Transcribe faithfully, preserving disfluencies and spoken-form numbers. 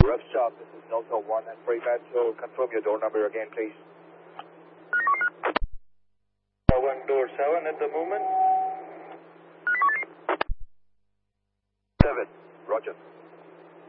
Ref shop, this is Delta one and Freeman, so confirm your door number again, please. one door seven at the moment. seven, roger.